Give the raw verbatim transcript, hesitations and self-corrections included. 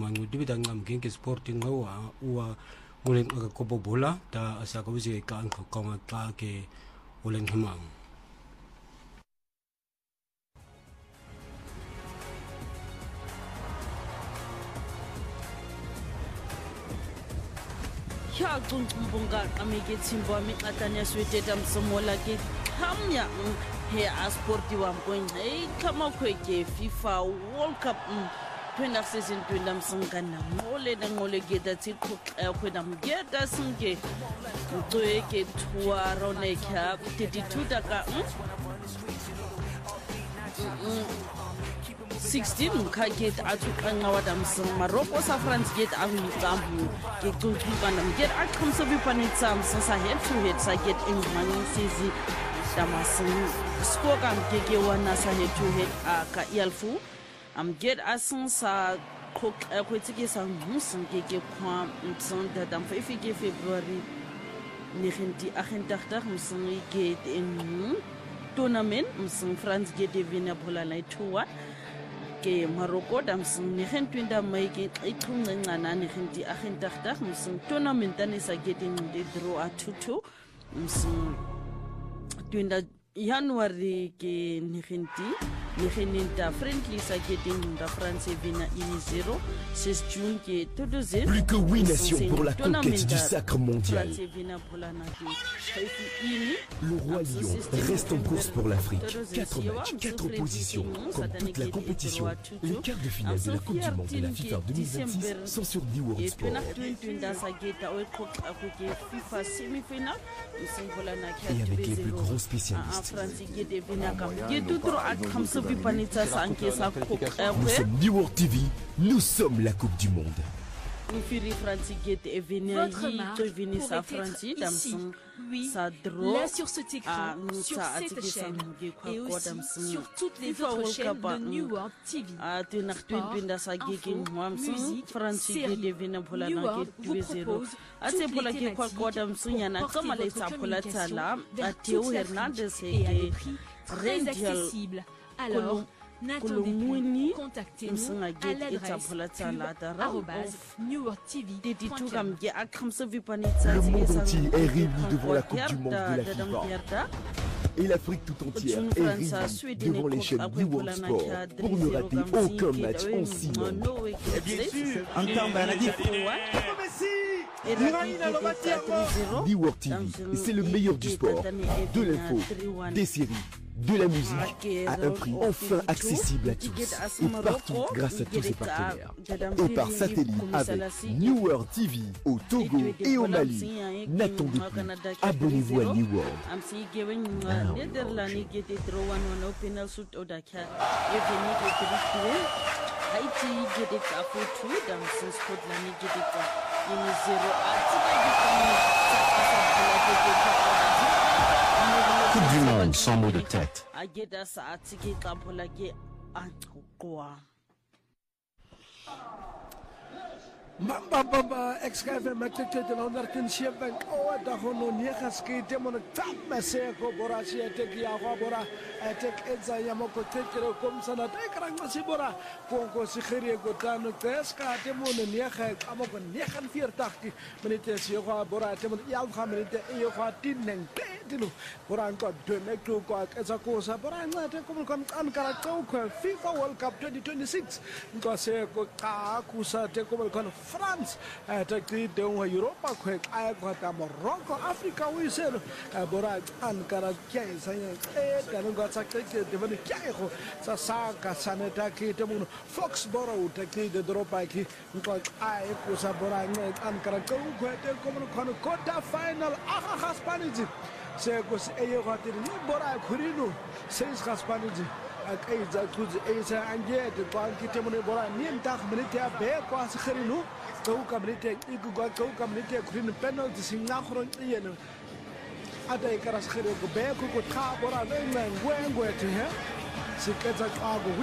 mangu dibida ngam genke sporting ngawa uwa ulen kopo bola da asaka wisi ka anko konga ka ke ulen hamang. Ya tungkumbunga kami ke timbo mi katanya swete dam semola ke kamya he asporti wa mpoin hey kama kweke FIFA World Cup twenty season twenty msangana ngole na ngole geda tiko kwena mgeda singe mtoe ke tuwa rone ka thirty-two daka sixteen ka get atukanga wadamsang Morocco sa France get awikambu ke tungkubana get akamso bipanitsam sa head to head sa get ingmani sizi damasang score kam ke wana sa head to head ka yalfu am get asan sa kok kwetike sa musan ke ke kwa mtsan da dam fa ifike February nineteen eighty-eight musan get in tournament musan France get vina bola na two ke Morocco dam sing nineteen twenty mai ke ikhunga ngana nineteen eighty-eight musan tournament tani sa getting the draw at two two musan twenty January ke nineteen nineteen friendly sa getting the France vina in zero six June ke tout zero. Plus que huit nations pour la conquête du sacre mondial. Le roi Lion reste en course pour l'Afrique. Quatre matchs, quatre oppositions. Comme toute la compétition, les quarts de finale de la Coupe du Monde de la FIFA twenty twenty-six sont sur New World Sport. Et avec les plus grands spécialistes. Nous sommes New World T V, nous sommes la Coupe du Monde. Votre marque pourrait être ici, oui, là sur cet écran, sur cette chaîne et aussi sur toutes les autres chaînes de New World T V. Sport, info, musique, séries, New World vous propose toutes les thématiques portez votre communication vers toute l'Afrique et à des prix très accessibles. Alors, n'attendez plus, contactez-nous à l'adresse pub arobase new world t v point com. Le monde entier est réuni devant la Coupe du Monde de la FIFA. Et l'Afrique tout entière est réunie devant les chaînes New World Sport pour ne rater aucun match en six mois. Et bien sûr, en temps banadif. New World T V, c'est le meilleur du sport, de l'info, des séries, de la musique à un prix enfin accessible à tous et partout grâce à tous ses partenaires. Et par satellite avec New World T V au Togo et au Mali. N'attendez plus, abonnez-vous à New World. Coupe du monde sans mot de tête. Mamba baba ex-gave matete de l'ondarkin sieben o da hono niekas ki demon tam se ko borasi etek ya bora etek enza ya moko tekere kom sana tekrang masibora pongo sikhiri gotan teska demon niekas amoko niekan forty minute si ko bora demon ya khamrite yo ko tineng tinu bora ko denek to ko esa ko sa bora ngate kom kon kan kara ko FIFA World Cup twenty twenty-six ko se ko ka ku sa te kom kon France, takti dewa Europa kwek ay kwata Morocco, Africa wisel, bora Ankara kya saya eh dan gua sakte devani kya ko sa sa ka saneta ki temun Foxborough takti de Europa ki ko ay ko sa bora Ankara ko kwete ko kon quarter final aha Hispaniji se ko se ayo khatir ni bora khurinu seis Hispaniji akay za tuz esa anje de banki temun bora nim tak minute be ko askhirinu ko kamrite igu ko ko kamrite kurin penalty singa khron yeno ata ikaras khire ko be ko ko tha bora ngwe ngwe te he siketsa qago